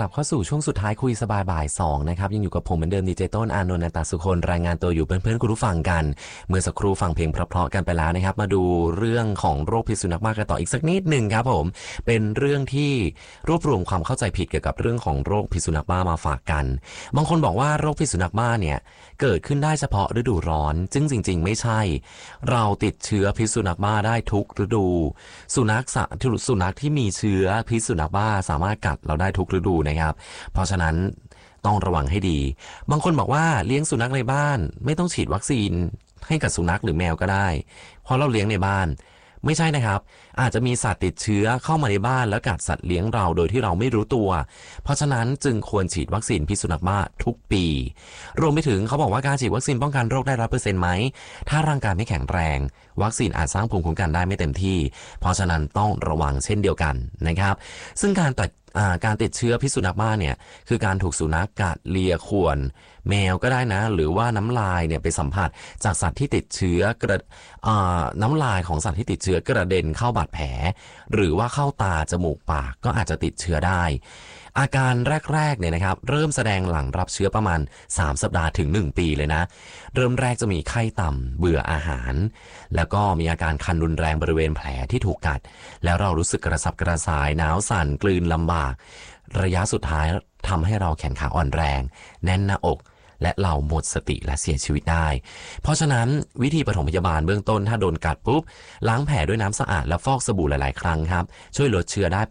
ลับเข้าสู่ช่วงสุดท้ายคุยสบายบ่าย2นะครับยังอยู่กับผมเหมือนเดิมดีเจต้นอานนท์ ตาสุคนรายงานตัวอยู่เพื่อนๆคุณผู้ฟังกันเมื่อสักครู่ฟังเพลงเพราะๆกันไปแล้วนะครับมาดูเรื่องของโรคพิษสุนัขบ้ากันต่ออีกสักนิดหนึ่งครับผมเป็นเรื่องที่รวบรวมความเข้าใจผิดเกี่ยวกับเรื่องของโรคพิษสุนัขบ้ามาฝากกันบางคนบอกว่าโรคพิษสุนัขบ้าเนี่ยเกิดขึ้นได้เฉพาะฤดูร้อนซึ่งจริงๆไม่ใช่เราติดเชื้อพิษสุนัขบ้าได้ทุกฤดูสุนัขที่มีเชื้อพิษสุนัขบ้าสามารถกัดเราได้ทุกฤดูนะครับเพราะฉะนั้นต้องระวังให้ดีบางคนบอกว่าเลี้ยงสุนัขในบ้านไม่ต้องฉีดวัคซีนให้กับสุนัขหรือแมวก็ได้เพราะเราเลี้ยงในบ้านไม่ใช่นะครับอาจจะมีสัตว์ติดเชื้อเข้ามาในบ้านแล้วกัดสัตว์เลี้ยงเราโดยที่เราไม่รู้ตัวเพราะฉะนั้นจึงควรฉีดวัคซีนพิษสุนัขบ้าทุกปีรวมไปถึงเขาบอกว่าการฉีดวัคซีนป้องกันโรคได้ 100% ไหมถ้าร่างกายไม่แข็งแรงวัคซีนอาจสร้างภูมิคุ้มกันได้ไม่เต็มที่เพราะฉะนั้นต้องระวังเช่นเดียวกันนะครับซึ่งการติดเชื้อพิษสุนัขบ้าเนี่ยคือการถูกสุนัขกัดเลียข่วนแมวก็ได้นะหรือว่าน้ำลายเนี่ยไปสัมผัสจากสัตว์ที่ติดเชื้อน้ำลายของสัตว์ที่ติดเชื้อกระเด็นเข้าบาดแผลหรือว่าเข้าตาจมูกปากก็อาจจะติดเชื้อได้อาการแรกๆเนี่ยนะครับเริ่มแสดงหลังรับเชื้อประมาณ3 สัปดาห์ถึง1 ปีเลยนะเริ่มแรกจะมีไข้ต่ำเบื่ออาหารแล้วก็มีอาการคันรุนแรงบริเวณแผลที่ถูกกัดแล้วเรารู้สึกกระสับกระส่ายหนาวสั่นกลืนลำบากระยะสุดท้ายทำให้เราแขนขาอ่อนแรงแน่นหน้าอกและเราหมดสติและเสียชีวิตได้เพราะฉะนั้นวิธีปฐมพยาบาลเบื้องต้นถ้าโดนกัดปุ๊บล้างแผลด้วยน้ำสะอาดและฟอกสบู่หลายๆครั้งครับช่วยลดเชื้อได้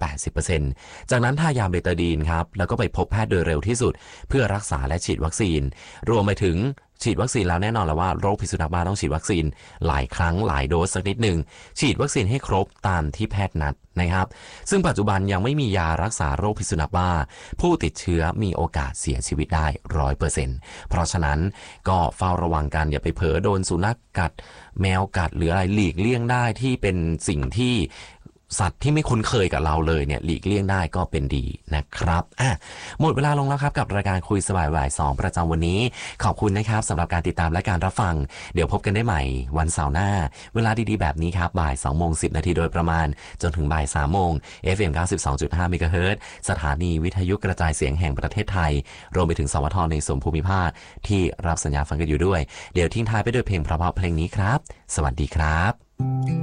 80% จากนั้นทายาเบตาดีนครับแล้วก็ไปพบแพทย์โดยเร็วที่สุดเพื่อรักษาและฉีดวัคซีนรวมไปถึงฉีดวัคซีนแล้วแน่นอนแล้วว่าโรคพิษสุนัขบ้าต้องฉีดวัคซีนหลายครั้งหลายโดสสักนิดหนึ่งฉีดวัคซีนให้ครบตามที่แพทย์นัดนะครับซึ่งปัจจุบันยังไม่มียารักษาโรคพิษสุนัขบ้าผู้ติดเชื้อมีโอกาสเสียชีวิตได้ 100% เพราะฉะนั้นก็เฝ้าระวังกันอย่าไปเผลอโดนสุนัขกัดแมวกัดหรืออะไรหลีกเลี่ยงได้ที่เป็นสิ่งที่สัตว์ที่ไม่คุ้นเคยกับเราเลยเนี่ยหลีกเลี่ยงได้ก็เป็นดีนะครับหมดเวลาลงแล้วครับกับรายการคุยสบายบ่าย2ประจำวันนี้ขอบคุณนะครับสำหรับการติดตามและการรับฟังเดี๋ยวพบกันได้ใหม่วันเสาร์หน้าเวลาดีๆแบบนี้ครับบ่าย 2:10 นาทีโดยประมาณจนถึงบ่าย 3 โมง FM 92.5 เมกะเฮิรตซ์สถานีวิทยุกระจายเสียงแห่งประเทศไทยรวมไปถึงสวทในส่วนภูมิภาคที่รับสัญญาณฟังกันอยู่ด้วยเดี๋ยวทิ้งท้ายไปด้วยเพลงเพราะๆเพลงนี้ครับสวัสดีครับ